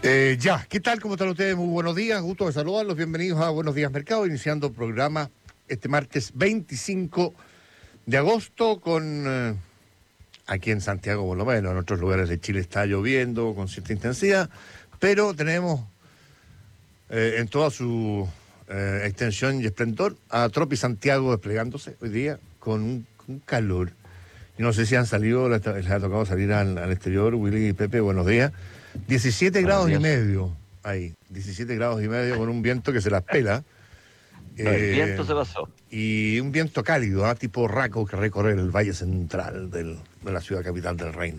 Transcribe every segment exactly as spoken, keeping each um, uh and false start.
Eh, ya, ¿qué tal? ¿Cómo están ustedes? Muy buenos días, gusto de saludarlos, bienvenidos a Buenos Días Mercado, iniciando programa este martes veinticinco de agosto con, eh, aquí en Santiago por lo menos, en otros lugares de Chile está lloviendo con cierta intensidad, pero tenemos eh, en toda su eh, extensión y esplendor a Tropi Santiago desplegándose hoy día con un, un calor. Yo no sé si han salido, les, les ha tocado salir al, al exterior, Willy y Pepe, buenos días. diecisiete Buenos grados días. y medio ahí, diecisiete grados y medio con un viento que se las pela. No, el eh, viento se pasó. Y un viento cálido, ¿ah? Tipo raco que recorre el valle central del, de la ciudad capital del reino.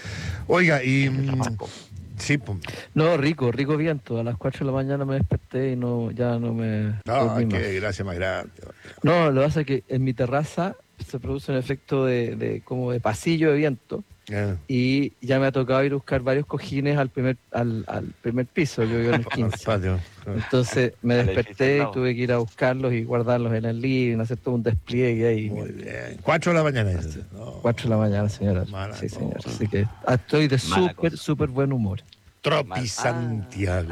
Oiga, y... mm, sí, pues. No, rico, rico viento. A las cuatro de la mañana me desperté y no, ya no me Ah, dormí más. qué gracia más grande. No, lo que pasa es que en mi terraza se produce un efecto de, de como de pasillo de viento Eh, y ya me ha tocado ir a buscar varios cojines al primer al, al primer piso. Yo vivo en el al quince. patio. Entonces me Al edificio desperté al y lado. tuve que ir a buscarlos y guardarlos en el living, hacer todo un despliegue ahí. Muy bien. Cuatro de la mañana. Dice. No. Cuatro de la mañana, señora. Mala Sí, señor. cosa. Así que ah, estoy de Mala súper, cosa. súper buen humor. Tropi Mal- Santiago.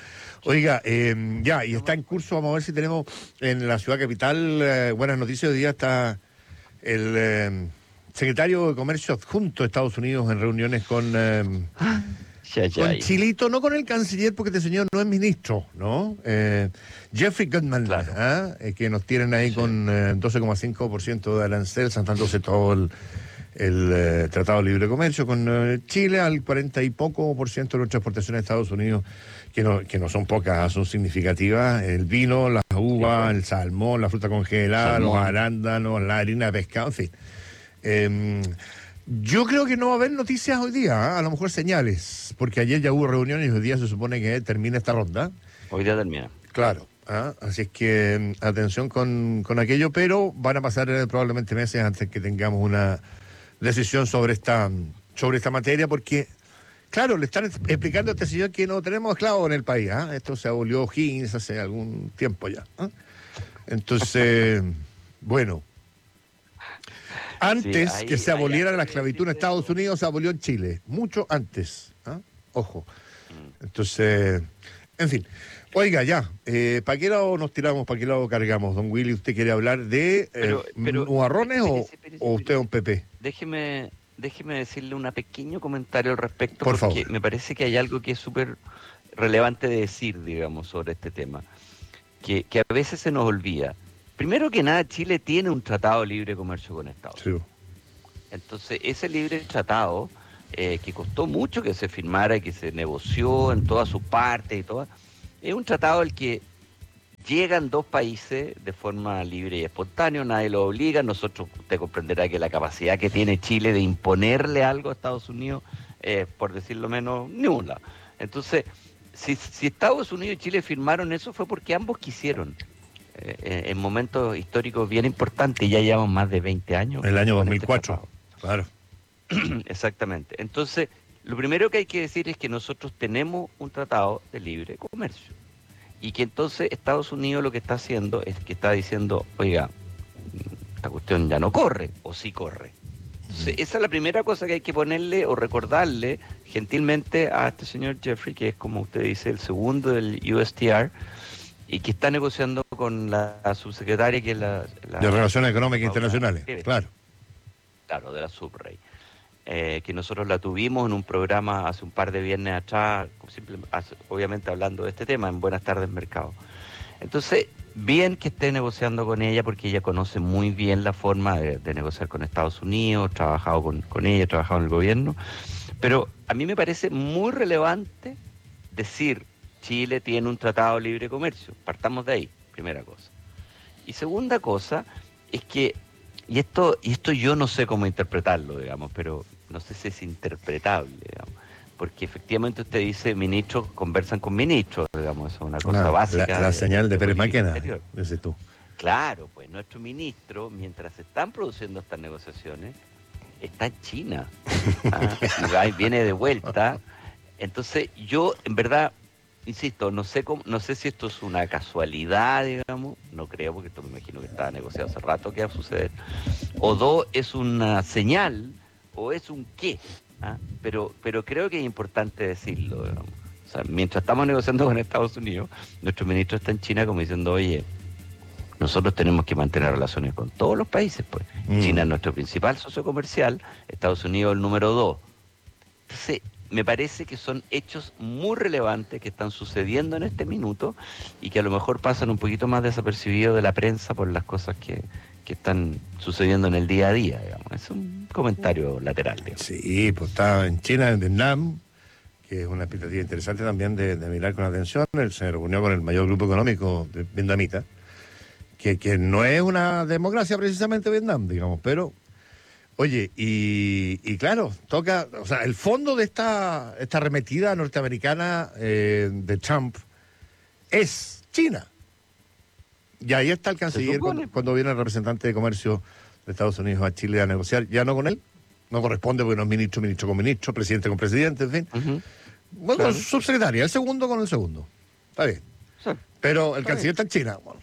Oiga, eh, ya, y está en curso, vamos a ver si tenemos en la ciudad capital eh, buenas noticias. Hoy día está el eh, secretario de Comercio adjunto de Estados Unidos en reuniones con, eh, Ya, ya, con ya. Chilito, no con el canciller, porque este señor no es ministro, ¿no? Eh, Jeffrey Gutman, Claro. ¿ah? Eh, que nos tienen ahí Sí. con eh, doce coma cinco por ciento de arancel, saltándose todo el, el eh, Tratado de Libre Comercio con eh, Chile, al cuarenta y poco por ciento de nuestras exportaciones a Estados Unidos, que no, que no son pocas, son significativas. El vino, las uvas, el salmón, la fruta congelada, Salmón. los arándanos, la harina de pescado, en fin. Eh, yo creo que no va a haber noticias hoy día, ¿ah? A lo mejor señales, porque ayer ya hubo reuniones y hoy día se supone que termina esta ronda. Hoy día termina. Claro, ¿ah? Así es que mm, atención con, con aquello, pero van a pasar eh, probablemente meses antes que tengamos una decisión sobre esta, sobre esta materia, porque, claro, le están explicando a este señor que no tenemos esclavos en el país, ¿ah? Esto se abolió Higgins hace algún tiempo ya, ¿ah? Entonces, bueno, antes Sí, ahí- que se ahí aboliera hay la que esclavitud en decirle Estados eso. Unidos, se abolió en Chile, mucho antes, ¿ah? Ojo. Mm. Entonces, en fin. Oiga, ya, eh, ¿para qué lado nos tiramos, para qué lado cargamos, don Willy? ¿Usted quiere hablar de eh, Pero- pero- nubarrones o, espérese, espérese, o usted, don Pepe? Déjeme, déjeme decirle un pequeño comentario al respecto, Por porque favor. me parece que hay algo que es súper relevante de decir, digamos, sobre este tema, que, que a veces se nos olvida. Primero que nada, Chile tiene un tratado de libre comercio con Estados Unidos. Sí. Entonces, ese libre tratado, eh, que costó mucho que se firmara y que se negoció en todas sus partes y todas, es un tratado al que llegan dos países de forma libre y espontánea, nadie lo obliga. Nosotros, usted comprenderá que la capacidad que tiene Chile de imponerle algo a Estados Unidos, eh, por decirlo menos, nula. Entonces, si, si Estados Unidos y Chile firmaron eso fue porque ambos quisieron. Eh, en momentos históricos bien importantes, ya llevamos más de veinte años. El año con dos mil este cuatro, tratado. claro. Exactamente. Entonces, lo primero que hay que decir es que nosotros tenemos un tratado de libre comercio. Y que entonces Estados Unidos lo que está haciendo es que está diciendo, oiga, esta cuestión ya no corre, o sí corre. Entonces, esa es la primera cosa que hay que ponerle o recordarle gentilmente a este señor Jeffrey, que es, como usted dice, el segundo del U S T R, y que está negociando con la, la subsecretaria, que es la... la De Relaciones Económicas Paula Internacionales, Pérez. claro. Claro, de la Subrey. Eh, que nosotros la tuvimos en un programa hace un par de viernes atrás, simple- hace- obviamente hablando de este tema, en Buenas Tardes Mercado. Entonces, bien que esté negociando con ella, porque ella conoce muy bien la forma de, de negociar con Estados Unidos, trabajado con, con ella, trabajado en el gobierno, pero a mí me parece muy relevante decir, Chile tiene un tratado de libre comercio, partamos de ahí, primera cosa. Y segunda cosa es que, y esto, y esto yo no sé cómo interpretarlo, digamos, pero no sé si es interpretable, digamos, porque efectivamente usted dice, ministros conversan con ministros, digamos, eso es una cosa Claro, básica. La, la de- señal de, de Pérez política Maquena, exterior. dices tú. Claro, pues nuestro ministro, mientras se están produciendo estas negociaciones, está en China. ¿ah? Y va y viene de vuelta. Entonces, yo, en verdad, insisto, no sé cómo, no sé si esto es una casualidad, digamos, no creo, porque esto me imagino que estaba negociado hace rato que va a suceder. O dos, es una señal, o es un qué. ¿ah? Pero, pero creo que es importante decirlo, digamos. O sea, mientras estamos negociando con Estados Unidos, nuestro ministro está en China como diciendo, oye, nosotros tenemos que mantener relaciones con todos los países, pues. Mm. China es nuestro principal socio comercial, Estados Unidos el número dos. Entonces, me parece que son hechos muy relevantes que están sucediendo en este minuto y que a lo mejor pasan un poquito más desapercibidos de la prensa por las cosas que, que están sucediendo en el día a día, digamos. Es un comentario lateral, digamos. Sí, pues está en China, en Vietnam, que es una expectativa interesante también de, de mirar con atención. Él se reunió con el mayor grupo económico vietnamita, que, que no es una democracia precisamente Vietnam, digamos, pero... Oye, y, y claro, toca, o sea, el fondo de esta, esta arremetida norteamericana eh, de Trump es China. Y ahí está el canciller cuando, cuando viene el representante de comercio de Estados Unidos a Chile a negociar, ya no con él, no corresponde porque no es ministro, ministro con ministro, presidente con presidente, en fin. Uh-huh. Bueno, claro. Subsecretaria, el segundo con el segundo. Está bien. Sí. Pero el está canciller bien. Está en China. Bueno.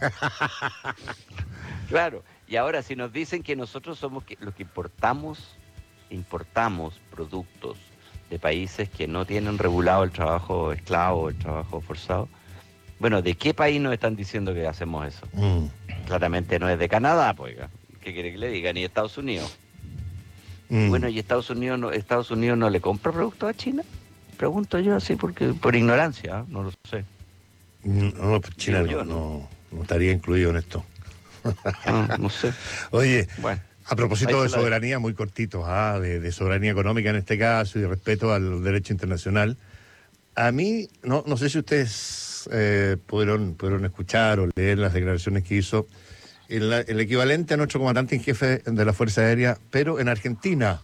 Claro. Y ahora, si nos dicen que nosotros somos que, los que importamos, importamos productos de países que no tienen regulado el trabajo esclavo, el trabajo forzado, bueno, ¿de qué país nos están diciendo que hacemos eso? Mm. Claramente no es de Canadá, pues, ¿qué quiere que le diga? Ni de Estados Unidos. Mm. Bueno, ¿y Estados Unidos no, Estados Unidos no le compra productos a China? Pregunto yo así porque por ignorancia, ¿eh? No lo sé. No, pues China no, yo, no, no, no estaría incluido en esto. No, no sé. Oye, bueno, a propósito de soberanía, muy cortito, ah, de, de soberanía económica en este caso y de respeto al derecho internacional, a mí, no, no sé si ustedes eh, pudieron, pudieron escuchar o leer las declaraciones que hizo el, el equivalente a nuestro comandante en jefe de la Fuerza Aérea, pero en Argentina,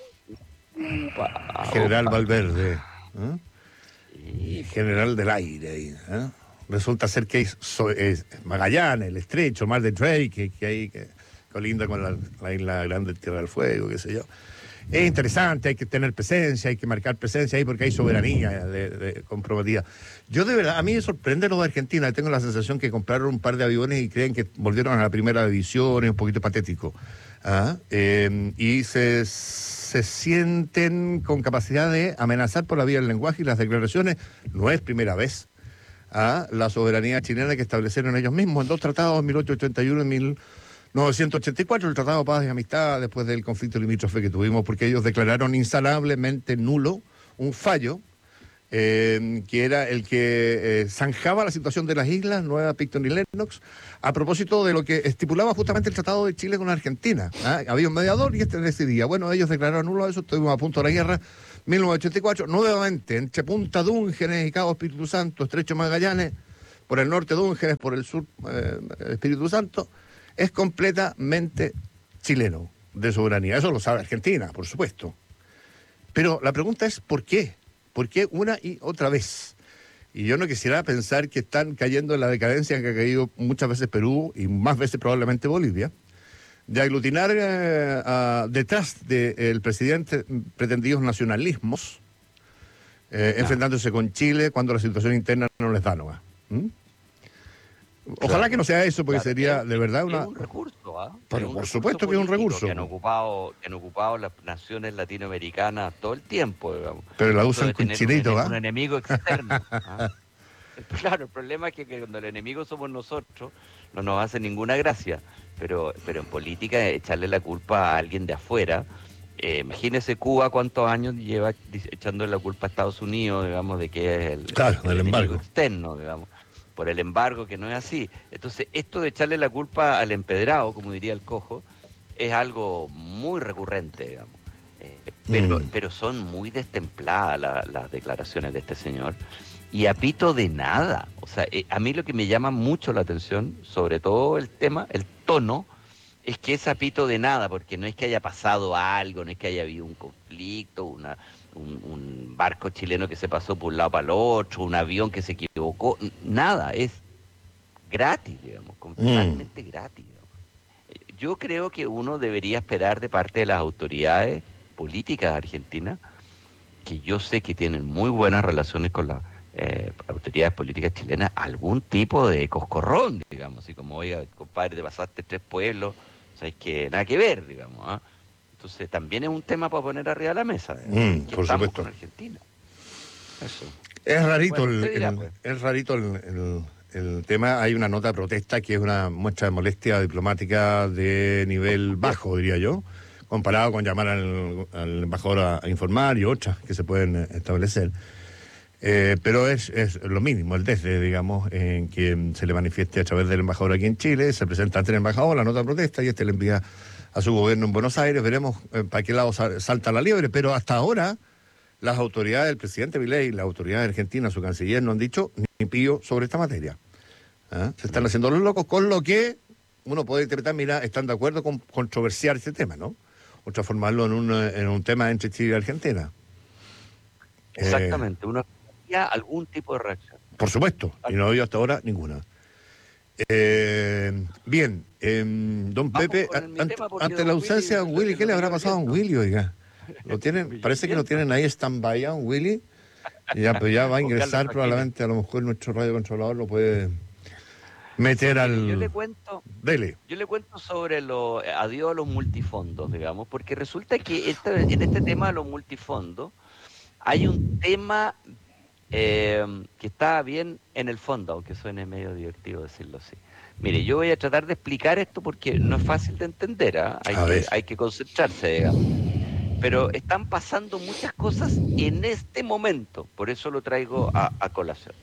wow. General Valverde, ¿eh? General del Aire, ¿eh? Resulta ser que es, es Magallanes, el estrecho, Mar de Drake, que, que ahí que colinda con la, la isla grande Tierra del Fuego, qué sé yo. Es interesante, hay que tener presencia, hay que marcar presencia ahí porque hay soberanía de, de comprometida. Yo de verdad, a mí me sorprende lo de Argentina. Tengo la sensación que compraron un par de aviones y creen que volvieron a la primera división, es un poquito patético. ¿Ah? Eh, y se, se sienten con capacidad de amenazar por la vía del lenguaje y las declaraciones. No es primera vez. A la soberanía chilena que establecieron ellos mismos en dos tratados, en mil ochocientos ochenta y uno y mil novecientos ochenta y cuatro, el Tratado de Paz y Amistad, después del conflicto limítrofe que tuvimos, porque ellos declararon insalablemente nulo un fallo eh, que era el que eh, zanjaba la situación de las islas, Nueva Picton y Lennox, a propósito de lo que estipulaba justamente el Tratado de Chile con Argentina. ¿Ah? Había un mediador y este decidía. Bueno, ellos declararon nulo eso, estuvimos a punto de la guerra. mil novecientos ochenta y cuatro, nuevamente, entre Punta Dúngenes y Cabo Espíritu Santo, Estrecho Magallanes, por el norte Dúngenes, por el sur eh, Espíritu Santo, es completamente chileno de soberanía. Eso lo sabe Argentina, por supuesto. Pero la pregunta es, ¿por qué? ¿Por qué una y otra vez? Y yo no quisiera pensar que están cayendo en la decadencia en que ha caído muchas veces Perú y más veces probablemente Bolivia, de aglutinar eh, a, detrás del presidente pretendidos nacionalismos, eh, no. enfrentándose con Chile cuando la situación interna no les da nomás. ¿Mm? Ojalá claro. que no sea eso, porque claro, sería es, de verdad una... Es un recurso, ¿ah? ¿eh? Pero por supuesto que es un recurso. Que han ocupado, que han ocupado las naciones latinoamericanas todo el tiempo, digamos. Pero la usan con chilito, ¿ah? Un, un enemigo externo. ¿Ah? Claro, el problema es que, que cuando el enemigo somos nosotros, no nos hace ninguna gracia. Pero, pero en política, echarle la culpa a alguien de afuera, eh, imagínese Cuba cuántos años lleva echando la culpa a Estados Unidos, digamos, de que es el, claro, el, el embargo externo, digamos, por el embargo, que no es así. Entonces, esto de echarle la culpa al empedrado, como diría el cojo, es algo muy recurrente, digamos. Eh, pero, mm. pero son muy destempladas la, las declaraciones de este señor. Y a pito de nada. O sea, eh, a mí lo que me llama mucho la atención, sobre todo el tema, el tono, es que es a pito de nada, porque no es que haya pasado algo, no es que haya habido un conflicto, una, un, un barco chileno que se pasó por un lado para el otro, un avión que se equivocó, nada, es gratis, digamos, completamente mm. gratis. Digamos. Yo creo que uno debería esperar de parte de las autoridades políticas argentinas, que yo sé que tienen muy buenas relaciones con las Eh, autoridades políticas chilenas, algún tipo de coscorrón, digamos, así como, oiga, compadre, te pasaste tres pueblos, o sea, es que nada que ver, digamos, ¿eh? Entonces también es un tema para poner arriba de la mesa, mm, por supuesto. Con Argentina. Eso. Es rarito, Bueno, el, usted dirá, el- pues. es rarito el, el- el tema. Hay una nota de protesta que es una muestra de molestia diplomática de nivel bajo, diría yo, comparado con llamar al, al embajador a, a informar y otras que se pueden eh, establecer. Eh, pero es, es lo mínimo, el desde, digamos, en que se le manifieste a través del embajador aquí en Chile, se presenta ante el embajador la nota de protesta y este le envía a su gobierno en Buenos Aires. Veremos eh, para qué lado sal- salta la liebre, pero hasta ahora las autoridades, el presidente Milei, las autoridades argentinas, su canciller, no han dicho ni pío sobre esta materia. ¿Ah? Se están haciendo los locos, con lo que uno puede interpretar, mira, están de acuerdo con controversiar este tema, ¿no? O transformarlo en un, eh, en un tema entre Chile y Argentina. Eh, Exactamente, uno esperaría algún tipo de reacción. por supuesto, y no ha habido hasta ahora ninguna. Eh, bien, eh, don Vamos Pepe, con a- mi ante, tema, porque ante don la ausencia de Willy don lo- Willy, lo ¿qué le habrá pillo pasado a don oyendo. Willy, oiga? Lo tienen, Me parece que lo oyendo. tienen ahí stand-by a don Willy. Y ya, pues ya va a Con Carlos ingresar Martínez. probablemente, a lo mejor nuestro radiocontrolador lo puede meter Mire, yo le al... cuento, Dele. yo le cuento sobre lo adiós a los multifondos, digamos, porque resulta que este- en este tema de los multifondos hay un tema eh, que está bien en el fondo, aunque suene medio divertido decirlo así. Mire, yo voy a tratar de explicar esto porque no es fácil de entender, ¿ah? Hay A que, ver. hay que concentrarse, digamos. Pero están pasando muchas cosas en este momento, por eso lo traigo a, a colación.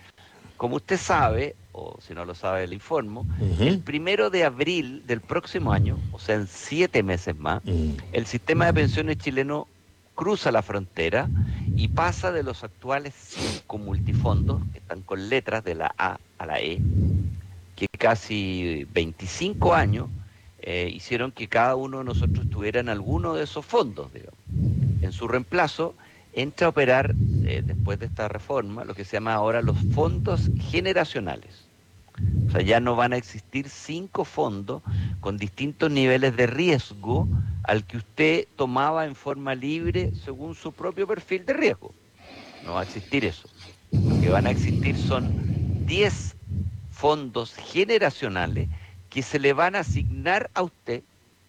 Como usted sabe, o si no lo sabe le informo, Ujú. el primero de abril del próximo año, o sea, en siete meses más, Mm. el sistema de pensiones chileno cruza la frontera y pasa de los actuales cinco multifondos, que están con letras de la A a la E, que casi veinticinco años eh, hicieron que cada uno de nosotros tuviera en alguno de esos fondos, digamos. En su reemplazo, entra a operar, eh, después de esta reforma, lo que se llama ahora los fondos generacionales. O sea, ya no van a existir cinco fondos con distintos niveles de riesgo al que usted tomaba en forma libre según su propio perfil de riesgo. No va a existir eso. Lo que van a existir son diez fondos generacionales que se le van a asignar a usted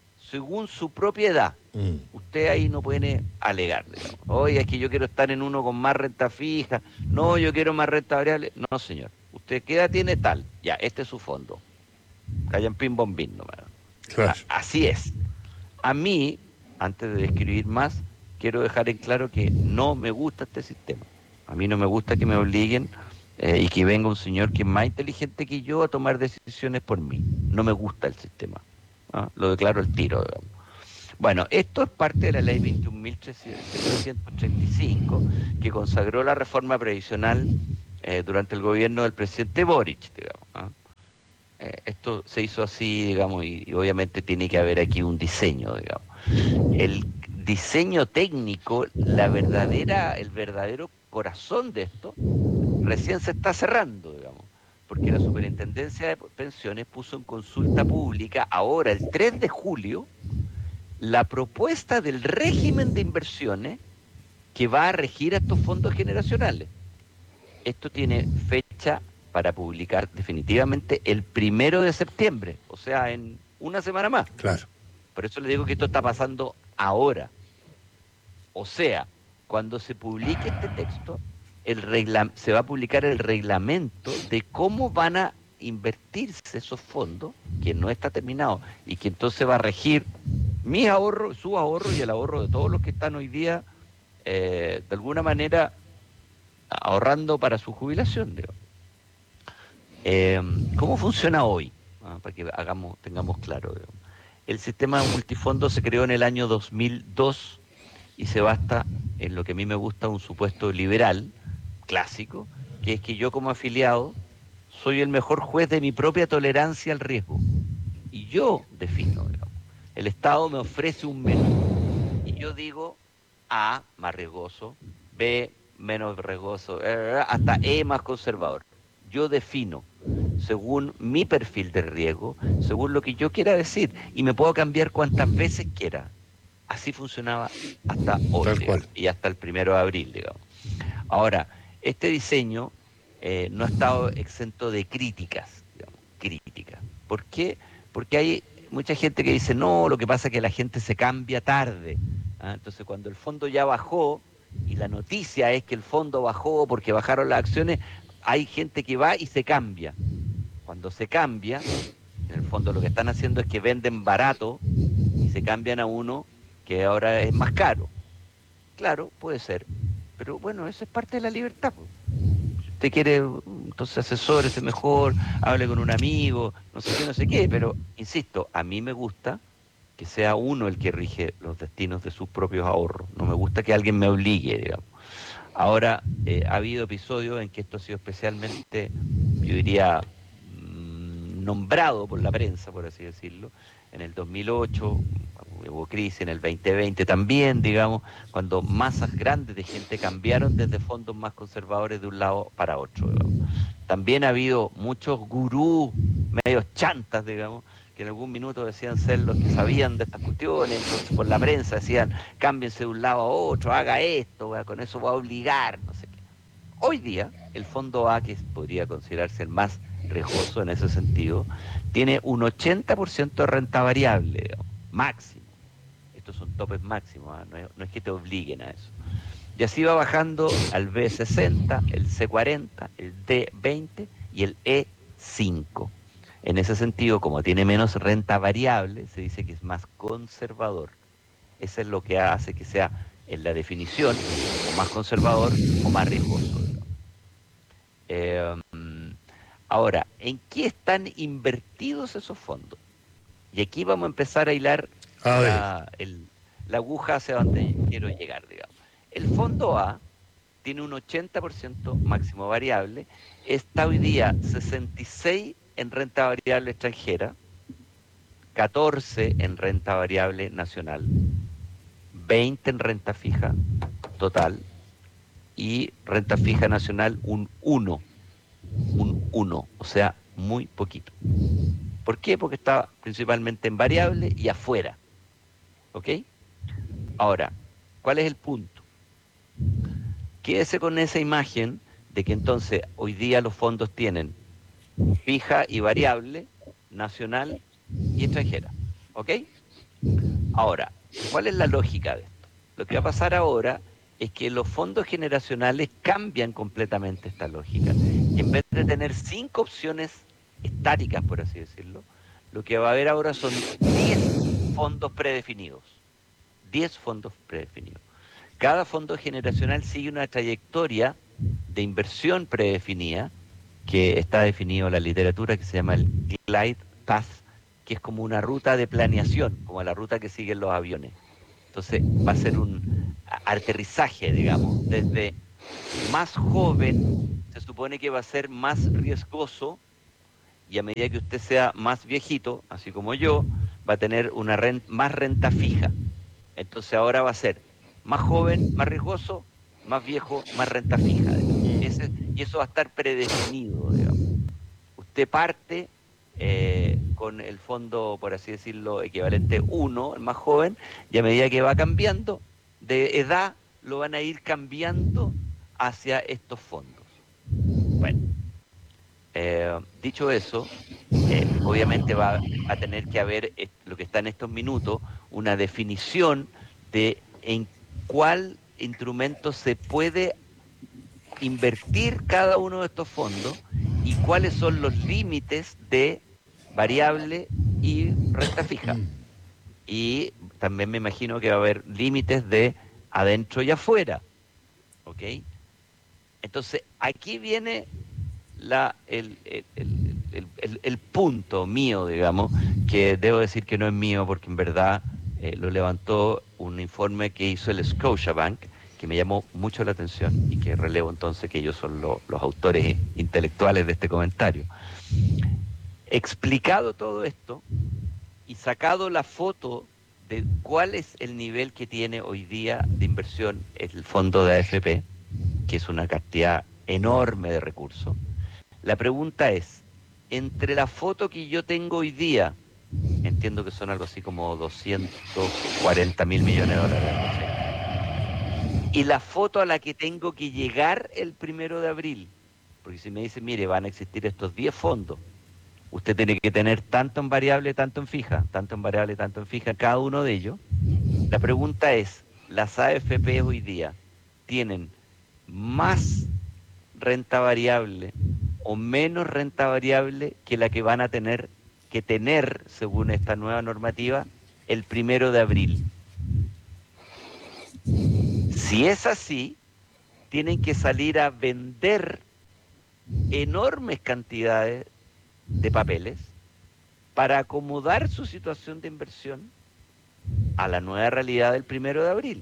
según su propia edad. Mm. Usted ahí no puede alegar, digamos. Oye, es que yo quiero estar en uno con más renta fija. No, yo quiero más renta variable. No, señor. ¿Usted qué edad tiene tal? Ya, este es su fondo. Callan pin bombín, no, Claro. así es. A mí, antes de describir más, quiero dejar en claro que no me gusta este sistema. A mí no me gusta que me obliguen eh, y que venga un señor que es más inteligente que yo a tomar decisiones por mí. No me gusta el sistema. ¿Ah? Lo declaro al tiro, digamos. Bueno, esto es parte de la ley veintiún mil setecientos treinta y cinco que consagró la reforma previsional eh, durante el gobierno del presidente Boric, digamos. ¿Ah? Eh, esto se hizo así, digamos, y, y obviamente tiene que haber aquí un diseño, digamos. El diseño técnico, la verdadera, el verdadero corazón de esto, recién se está cerrando, digamos, porque la Superintendencia de Pensiones puso en consulta pública ahora, el tres de julio, la propuesta del régimen de inversiones que va a regir a estos fondos generacionales. Esto tiene fecha para publicar definitivamente el primero de septiembre, o sea, en una semana más. Claro. Por eso le digo que esto está pasando ahora. O sea, cuando se publique este texto, el regla- se va a publicar el reglamento de cómo van a invertirse esos fondos, que no está terminado, y que entonces va a regir mis ahorros, sus ahorros y el ahorro de todos los que están hoy día, eh, de alguna manera, ahorrando para su jubilación. Digo. Eh, ¿Cómo funciona hoy? Ah, para que hagamos, tengamos claro. Digo. El sistema multifondo se creó en el año dos mil dos y se basa en lo que a mí me gusta, un supuesto liberal, clásico, que es que yo como afiliado soy el mejor juez de mi propia tolerancia al riesgo. Y yo defino, digamos. El Estado me ofrece un menú y yo digo A, más riesgoso, B, menos riesgoso, eh, hasta E, más conservador. Yo defino según mi perfil de riesgo, según lo que yo quiera decir, y me puedo cambiar cuantas veces quiera. Así funcionaba hasta hoy, Tal digamos, cual. y hasta el primero de abril, digamos. Ahora, este diseño eh, no ha estado exento de críticas, digamos, críticas. ¿Por qué? Porque hay mucha gente que dice, no, lo que pasa es que la gente se cambia tarde. ¿Ah? Entonces, cuando el fondo ya bajó y la noticia es que el fondo bajó porque bajaron las acciones, hay gente que va y se cambia. Cuando se cambia, en el fondo lo que están haciendo es que venden barato y se cambian a uno que ahora es más caro. Claro, puede ser, pero bueno, eso es parte de la libertad, pues. Si usted quiere, entonces asesórese mejor, hable con un amigo, no sé qué, no sé qué, pero insisto, a mí me gusta que sea uno el que rige los destinos de sus propios ahorros. No me gusta que alguien me obligue, digamos. Ahora, eh, ha habido episodios en que esto ha sido especialmente, yo diría, mmm, nombrado por la prensa, por así decirlo. En el dos mil ocho hubo crisis, en el veinte veinte también, digamos, cuando masas grandes de gente cambiaron desde fondos más conservadores de un lado para otro, digamos. También ha habido muchos gurús, medios chantas, digamos, que en algún minuto decían ser los que sabían de estas cuestiones, entonces por la prensa decían, cámbiense de un lado a otro, haga esto, con eso va a obligar, no sé qué. Hoy día, el fondo A, que podría considerarse el más riesgoso en ese sentido, tiene un ochenta por ciento de renta variable, digamos, máximo. Estos son topes máximos, ¿eh? no, es, no es que te obliguen a eso. Y así va bajando al B sesenta, el C cuarenta, el D veinte y el E cinco. En ese sentido, como tiene menos renta variable, se dice que es más conservador. Eso es lo que hace que sea, en la definición, o más conservador o más riesgoso. Eh, ahora, ¿en qué están invertidos esos fondos? Y aquí vamos a empezar a hilar A la, el, la aguja hacia donde quiero llegar, digamos. El fondo A tiene un ochenta por ciento máximo variable, está hoy día sesenta y seis en renta variable extranjera, catorce en renta variable nacional, veinte en renta fija total y renta fija nacional un uno, un uno, o sea, muy poquito. ¿Por qué? Porque está principalmente en variable y afuera. ¿Ok? Ahora, ¿cuál es el punto? Quédese con esa imagen de que entonces hoy día los fondos tienen fija y variable, nacional y extranjera. ¿Ok? Ahora, ¿cuál es la lógica de esto? Lo que va a pasar ahora es que los fondos generacionales cambian completamente esta lógica. Y en vez de tener cinco opciones estáticas, por así decirlo, lo que va a haber ahora son diez fondos predefinidos. diez fondos predefinidos. Cada fondo generacional sigue una trayectoria de inversión predefinida que está definido en la literatura, que se llama el Glide Path, que es como una ruta de planeación, como la ruta que siguen los aviones. Entonces va a ser un aterrizaje, digamos, desde más joven, se supone que va a ser más riesgoso, y a medida que usted sea más viejito, así como yo, va a tener una renta, más renta fija. Entonces ahora va a ser más joven, más riesgoso, más viejo, más renta fija. Ese, y eso va a estar predefinido, digamos. Usted parte eh, con el fondo, por así decirlo, equivalente uno, el más joven, y a medida que va cambiando de edad, lo van a ir cambiando hacia estos fondos. Bueno, eh, dicho eso, eh, obviamente va a tener que haber eh, lo que está en estos minutos, una definición de en cuál instrumento se puede invertir cada uno de estos fondos y cuáles son los límites de variable y renta fija. Y también me imagino que va a haber límites de adentro y afuera. ¿Ok? Entonces, aquí viene la, el, el, el, el, el punto mío, digamos, que debo decir que no es mío porque en verdad eh, lo levantó un informe que hizo el Scotiabank, que me llamó mucho la atención y que relevo entonces que ellos son lo, los autores intelectuales de este comentario. Explicado todo esto y sacado la foto de cuál es el nivel que tiene hoy día de inversión el fondo de A F P, que es una cantidad enorme de recursos, la pregunta es, entre la foto que yo tengo hoy día, entiendo que son algo así como doscientos cuarenta mil millones de dólares, no sé, y la foto a la que tengo que llegar el primero de abril, porque si me dicen, mire, van a existir estos diez fondos, usted tiene que tener tanto en variable, tanto en fija, tanto en variable, tanto en fija, cada uno de ellos. La pregunta es, las A F P hoy día tienen más renta variable o menos renta variable que la que van a tener que tener, según esta nueva normativa, el primero de abril. Si es así, tienen que salir a vender enormes cantidades de papeles para acomodar su situación de inversión a la nueva realidad del primero de abril.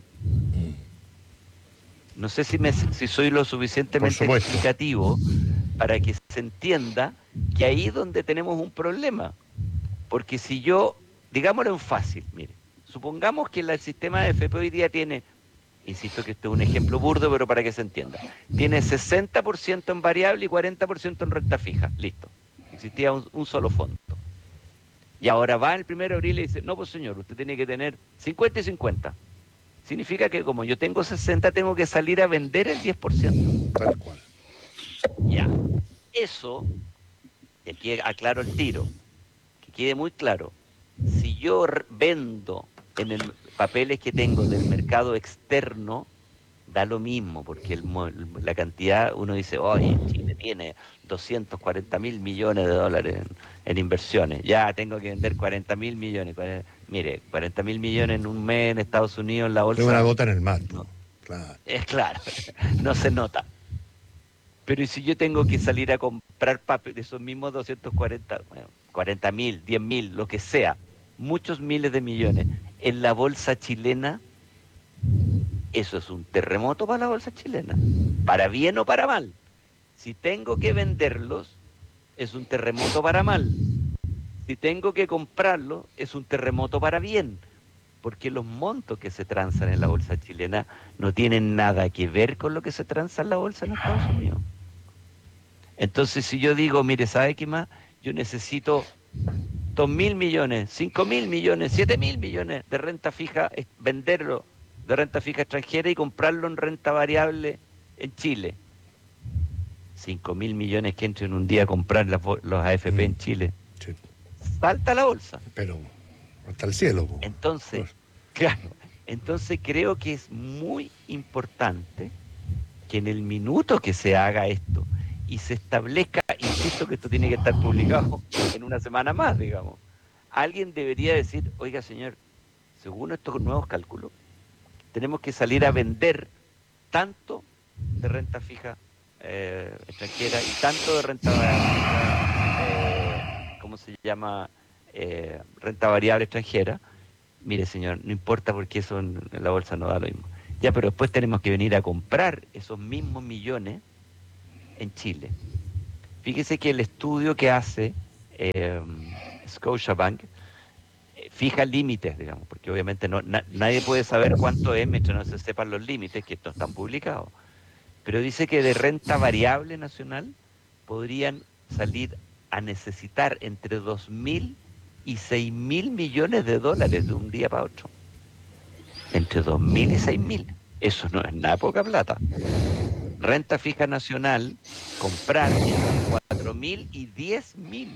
No sé si, me, si soy lo suficientemente explicativo para que se entienda que ahí es donde tenemos un problema. Porque si yo, digámoslo en fácil, mire, supongamos que el sistema de F P hoy día tiene, insisto que este es un ejemplo burdo, pero para que se entienda, tiene sesenta por ciento en variable y cuarenta por ciento en renta fija. Listo. Existía un, un solo fondo. Y ahora va el primero de abril y dice, no, pues señor, usted tiene que tener cincuenta y cincuenta. Significa que como yo tengo sesenta, tengo que salir a vender el diez por ciento. Tal cual. Ya. Eso, y aquí aclaro el tiro, que quede muy claro, si yo vendo en el papeles que tengo del mercado externo, da lo mismo, porque el, la cantidad, uno dice, oye, Chile tiene doscientos cuarenta mil millones de dólares en, en inversiones, ya tengo que vender cuarenta mil millones. cuarenta, mire, cuarenta mil millones en un mes en Estados Unidos en la bolsa. Es una gota en el mar. No, claro. Es claro, no se nota. Pero ¿y si yo tengo que salir a comprar papeles de esos mismos doscientos cuarenta, bueno, cuarenta mil, diez mil, lo que sea, muchos miles de millones, en la bolsa chilena? Eso es un terremoto para la bolsa chilena, para bien o para mal. Si tengo que venderlos, es un terremoto para mal. Si tengo que comprarlos, es un terremoto para bien, porque los montos que se transan en la bolsa chilena no tienen nada que ver con lo que se transa en la bolsa en Estados Unidos. Entonces, si yo digo, mire, ¿sabe qué más? Yo necesito dos mil millones, cinco mil millones, siete mil millones de renta fija, venderlo de renta fija extranjera y comprarlo en renta variable en Chile. cinco mil millones que entren un día a comprar las, los A F P mm, en Chile. Sí. Salta la bolsa. Pero hasta el cielo. Po. Entonces, pues. claro, entonces creo que es muy importante que en el minuto que se haga esto y se establezca, insisto que esto tiene que estar publicado en una semana más, digamos, alguien debería decir, oiga señor, según estos nuevos cálculos, tenemos que salir a vender tanto de renta fija eh, extranjera y tanto de renta eh, ¿cómo se llama? Eh, renta variable extranjera. Mire señor, no importa porque eso en la bolsa no da lo mismo. Ya, pero después tenemos que venir a comprar esos mismos millones en Chile. Fíjese que el estudio que hace eh, Scotiabank fija límites, digamos, porque obviamente no, na, nadie puede saber cuánto es mientras no se sepan los límites, que estos están publicados. Pero dice que de renta variable nacional podrían salir a necesitar entre dos mil y seis mil millones de dólares de un día para otro. Entre dos mil y seis mil. Eso no es nada poca plata. Renta fija nacional, comprar entre cuatro mil y diez mil.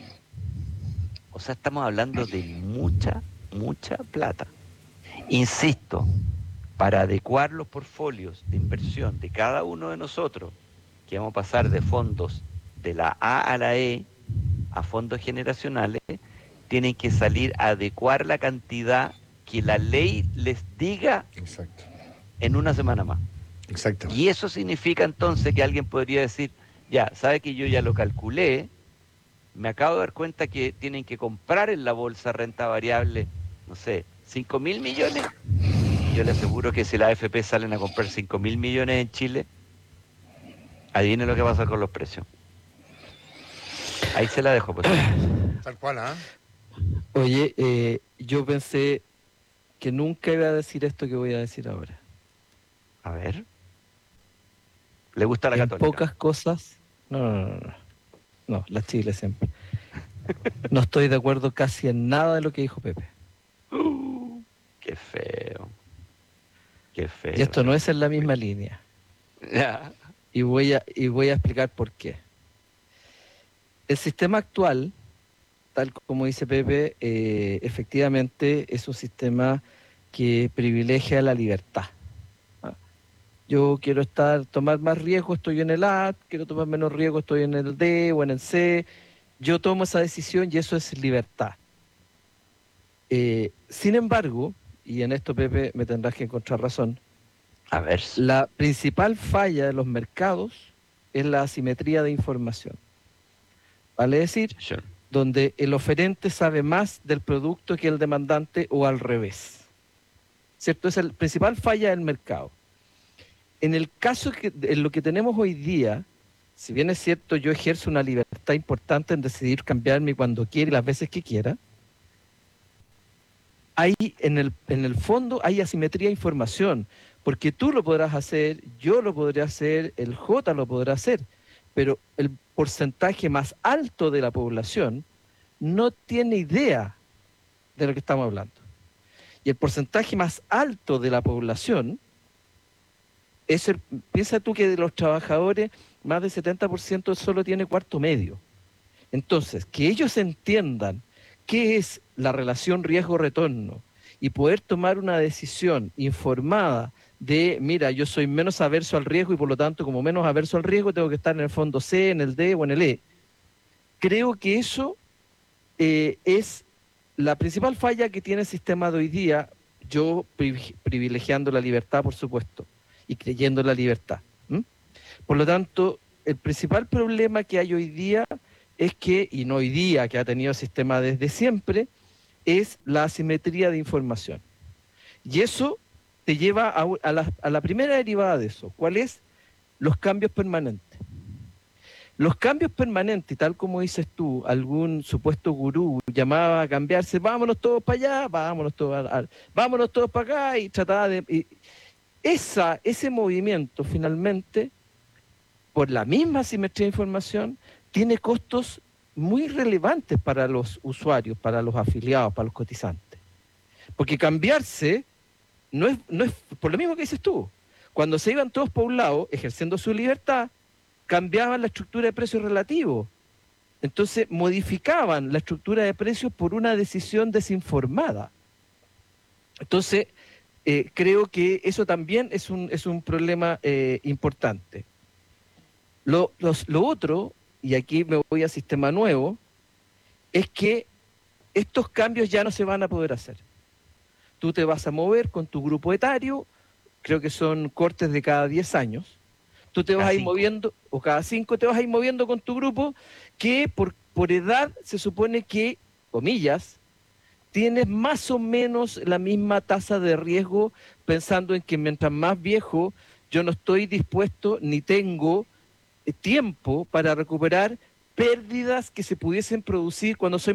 O sea, estamos hablando de mucha, mucha plata. Insisto, para adecuar los portfolios de inversión de cada uno de nosotros, que vamos a pasar de fondos de la A a la E a fondos generacionales, tienen que salir a adecuar la cantidad que la ley les diga. Exacto. En una semana más. Exacto. Y eso significa entonces que alguien podría decir, ya, sabe que yo ya lo calculé, me acabo de dar cuenta que tienen que comprar en la bolsa renta variable, no sé, cinco mil millones. Y yo le aseguro que si la A F P salen a comprar cinco mil millones en Chile, adivinen lo que pasa con los precios. Ahí se la dejo, pues. Tal cual, ¿ah? ¿eh? Oye, eh, yo pensé que nunca iba a decir esto que voy a decir ahora. A ver. ¿Le gusta la en Católica? Pocas cosas. No, no, no, no. No, la Chile siempre. No estoy de acuerdo casi en nada de lo que dijo Pepe. Uh, qué feo. Qué feo. Y esto no es en la misma línea. Ya. Y voy a, y voy a explicar por qué. El sistema actual, tal como dice Pepe, eh, efectivamente es un sistema que privilegia la libertad. ¿Ah? Yo quiero estar, tomar más riesgo, estoy en el A, quiero tomar menos riesgo, estoy en el D o en el C. Yo tomo esa decisión y eso es libertad. Eh, sin embargo, y en esto, Pepe, me tendrás que encontrar razón, A ver. la principal falla de los mercados es la asimetría de información. Vale decir, Sure. donde el oferente sabe más del producto que el demandante o al revés. ¿Cierto? Es el principal falla del mercado. En el caso que, en lo que tenemos hoy día, si bien es cierto, yo ejerzo una libertad importante en decidir cambiarme cuando quiera y las veces que quiera, hay en el, en el fondo hay asimetría de información, porque tú lo podrás hacer, yo lo podré hacer, el J lo podrá hacer, pero el porcentaje más alto de la población no tiene idea de lo que estamos hablando. Y el porcentaje más alto de la población es el, piensa tú que de los trabajadores, más del setenta por ciento solo tiene cuarto medio. Entonces, que ellos entiendan qué es la relación riesgo-retorno y poder tomar una decisión informada de, mira, yo soy menos averso al riesgo y por lo tanto, como menos averso al riesgo, tengo que estar en el fondo C, en el D o en el E. Creo que eso eh, es la principal falla que tiene el sistema de hoy día, yo privilegiando la libertad, por supuesto, y creyendo en la libertad. ¿Mm? Por lo tanto, el principal problema que hay hoy día es que, y no hoy día, que ha tenido el sistema desde siempre, es la asimetría de información. Y eso te lleva a, a, la, a la primera derivada de eso. ¿Cuál es? Los cambios permanentes. Los cambios permanentes, tal como dices tú, algún supuesto gurú llamaba a cambiarse, vámonos todos para allá, vámonos todos, a, a, vámonos todos para acá, y trataba de... Y esa, ese movimiento, finalmente, por la misma asimetría de información, tiene costos muy relevantes para los usuarios, para los afiliados, para los cotizantes. Porque cambiarse no es, no es por lo mismo que dices tú. Cuando se iban todos por un lado, ejerciendo su libertad, cambiaban la estructura de precios relativos. Entonces modificaban la estructura de precios por una decisión desinformada. Entonces, eh, creo que eso también es un, es un problema eh, importante. Lo, los, lo otro, y aquí me voy a sistema nuevo, es que estos cambios ya no se van a poder hacer. Tú te vas a mover con tu grupo etario, creo que son cortes de cada diez años, tú te vas a ir moviendo, o cada cinco te vas a ir moviendo con tu grupo, que por, por edad se supone que, comillas, tienes más o menos la misma tasa de riesgo, pensando en que mientras más viejo, yo no estoy dispuesto ni tengo tiempo para recuperar pérdidas que se pudiesen producir cuando soy